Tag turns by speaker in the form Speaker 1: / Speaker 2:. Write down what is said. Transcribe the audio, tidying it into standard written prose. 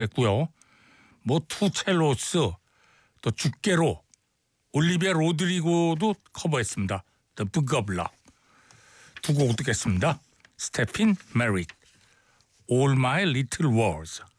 Speaker 1: 했고요. 뭐 투첼로스, 또 주께로, 올리비아 로드리고도 커버했습니다. The Book of Love. 두 곡 듣겠습니다. 스테핀 메릿, All My Little Wars.